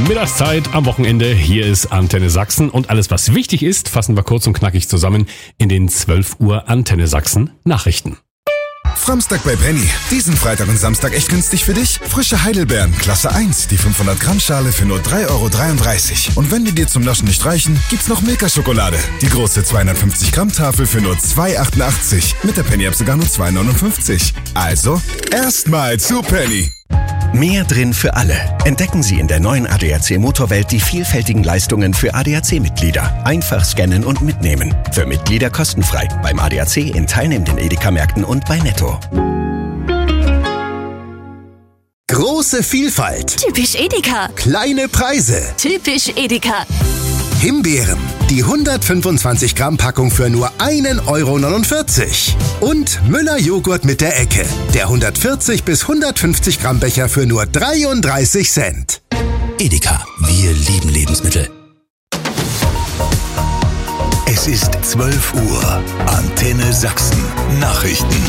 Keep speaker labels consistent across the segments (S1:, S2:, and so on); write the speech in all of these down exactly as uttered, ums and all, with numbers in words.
S1: Mittagszeit am Wochenende. Hier ist Antenne Sachsen und alles, was wichtig ist, fassen wir kurz und knackig zusammen in den zwölf Uhr Antenne Sachsen Nachrichten.
S2: Framstag bei Penny. Diesen Freitag und Samstag echt günstig für dich? Frische Heidelbeeren, Klasse eins, die fünfhundert Gramm Schale für nur drei Euro dreiunddreißig. Und wenn die dir zum Naschen nicht reichen, gibt's noch Milka-Schokolade. Die große zweihundertfünfzig Gramm Tafel für nur zwei Euro achtundachtzig. Mit der Penny-App sogar nur zwei Euro neunundfünfzig. Also, erstmal zu Penny.
S3: Mehr drin für alle. Entdecken Sie in der neuen A D A C Motorwelt die vielfältigen Leistungen für A D A C-Mitglieder. Einfach scannen und mitnehmen. Für Mitglieder kostenfrei. Beim A D A C in teilnehmenden Edeka-Märkten und bei Netto.
S4: Große Vielfalt.
S5: Typisch Edeka.
S4: Kleine Preise.
S5: Typisch Edeka.
S4: Himbeeren. Die hundertfünfundzwanzig Gramm Packung für nur ein Euro neunundvierzig. Und Müller Joghurt mit der Ecke. Der hundertvierzig bis hundertfünfzig Gramm Becher für nur dreiunddreißig Cent.
S6: Edeka. Wir lieben Lebensmittel.
S7: Es ist zwölf Uhr. Antenne Sachsen. Nachrichten.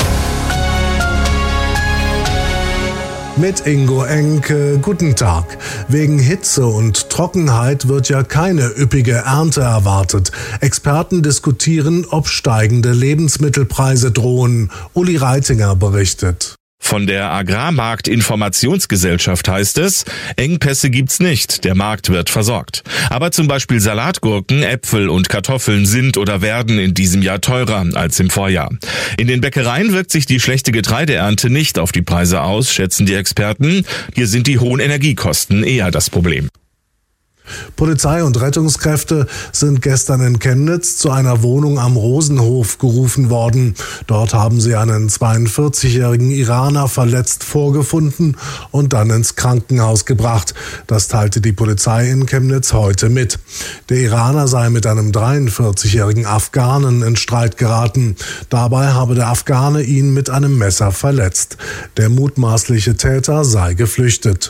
S8: Mit Ingo Enke, guten Tag. Wegen Hitze und Trockenheit wird ja keine üppige Ernte erwartet. Experten diskutieren, ob steigende Lebensmittelpreise drohen. Uli Reitinger berichtet.
S9: Von der Agrarmarkt-Informationsgesellschaft heißt es, Engpässe gibt's nicht, der Markt wird versorgt. Aber zum Beispiel Salatgurken, Äpfel und Kartoffeln sind oder werden in diesem Jahr teurer als im Vorjahr. In den Bäckereien wirkt sich die schlechte Getreideernte nicht auf die Preise aus, schätzen die Experten. Hier sind die hohen Energiekosten eher das Problem.
S8: Polizei und Rettungskräfte sind gestern in Chemnitz zu einer Wohnung am Rosenhof gerufen worden. Dort haben sie einen zweiundvierzigjährigen Iraner verletzt vorgefunden und dann ins Krankenhaus gebracht. Das teilte die Polizei in Chemnitz heute mit. Der Iraner sei mit einem dreiundvierzigjährigen Afghanen in Streit geraten. Dabei habe der Afghane ihn mit einem Messer verletzt. Der mutmaßliche Täter sei geflüchtet.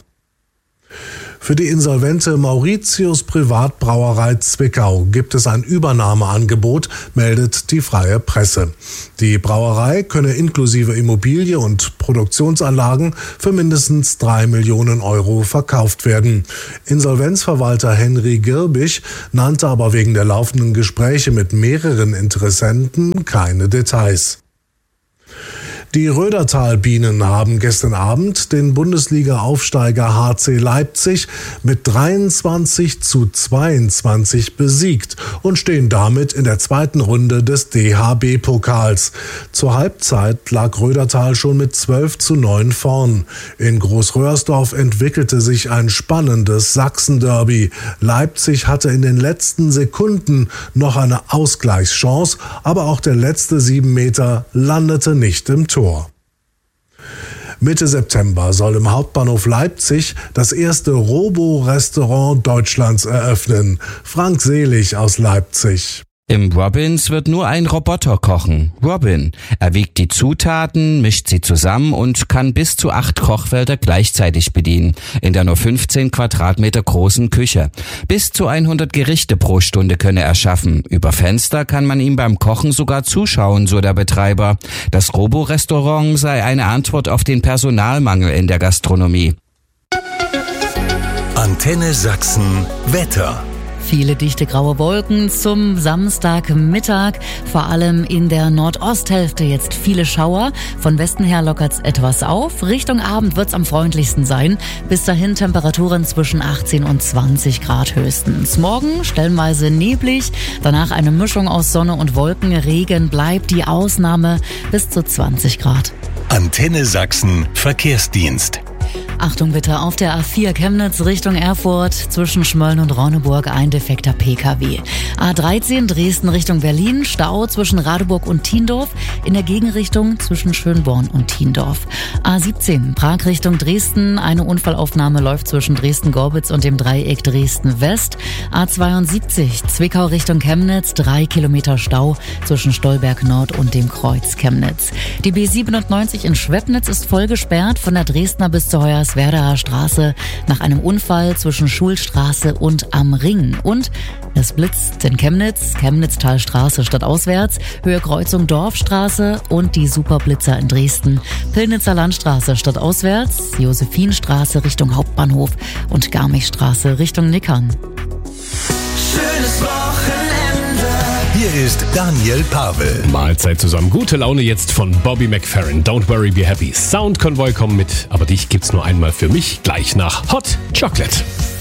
S8: Für die insolvente Mauritius Privatbrauerei Zwickau gibt es ein Übernahmeangebot, meldet die Freie Presse. Die Brauerei könne inklusive Immobilie und Produktionsanlagen für mindestens drei Millionen Euro verkauft werden. Insolvenzverwalter Henry Girbich nannte aber wegen der laufenden Gespräche mit mehreren Interessenten keine Details. Die Rödertal-Bienen haben gestern Abend den Bundesliga-Aufsteiger H C Leipzig mit dreiundzwanzig zu zweiundzwanzig besiegt und stehen damit in der zweiten Runde des D H B-Pokals. Zur Halbzeit lag Rödertal schon mit zwölf zu neun vorn. In Großröhrsdorf entwickelte sich ein spannendes Sachsen-Derby. Leipzig hatte in den letzten Sekunden noch eine Ausgleichschance, aber auch der letzte sieben Meter landete nicht im Tor. Mitte September soll im Hauptbahnhof Leipzig das erste Robo-Restaurant Deutschlands eröffnen. Frank Selig aus Leipzig.
S10: Im Robins wird nur ein Roboter kochen. Robin. Er wiegt die Zutaten, mischt sie zusammen und kann bis zu acht Kochfelder gleichzeitig bedienen. In der nur fünfzehn Quadratmeter großen Küche. Bis zu hundert Gerichte pro Stunde könne er schaffen. Über Fenster kann man ihm beim Kochen sogar zuschauen, so der Betreiber. Das Robo-Restaurant sei eine Antwort auf den Personalmangel in der Gastronomie.
S7: Antenne Sachsen Wetter.
S11: Viele dichte graue Wolken zum Samstagmittag, vor allem in der Nordosthälfte jetzt viele Schauer. Von Westen her lockert's etwas auf. Richtung Abend wird's am freundlichsten sein. Bis dahin Temperaturen zwischen achtzehn und zwanzig Grad höchstens. Morgen stellenweise neblig, danach eine Mischung aus Sonne und Wolken. Regen bleibt die Ausnahme bis zu zwanzig Grad.
S7: Antenne Sachsen Verkehrsdienst.
S11: Achtung bitte, auf der A vier Chemnitz Richtung Erfurt zwischen Schmölln und Ronneburg ein defekter P K W. A dreizehn Dresden Richtung Berlin, Stau zwischen Radeburg und Thiendorf, in der Gegenrichtung zwischen Schönborn und Thiendorf. A siebzehn Prag Richtung Dresden, eine Unfallaufnahme läuft zwischen Dresden-Gorbitz und dem Dreieck Dresden-West. A zweiundsiebzig Zwickau Richtung Chemnitz, drei Kilometer Stau zwischen Stolberg Nord und dem Kreuz Chemnitz. Die B siebenundneunzig in Schwebnitz ist voll gesperrt, von der Dresdner bis zur Heuer Eberswerdaer Straße nach einem Unfall zwischen Schulstraße und Am Ring. Und es blitzt in Chemnitz, Chemnitztalstraße stadtauswärts, Höhe Kreuzung Dorfstraße und die Superblitzer in Dresden. Pillnitzer Landstraße stadtauswärts, Josephinstraße Richtung Hauptbahnhof und Garmichstraße Richtung Nickern.
S7: Schönes Wochenende. Hier ist Daniel Pavel.
S1: Mahlzeit zusammen. Gute Laune jetzt von Bobby McFerrin. Don't worry, be happy. Sound Convoy kommen mit. Aber dich gibt's nur einmal für mich. Gleich nach Hot Chocolate.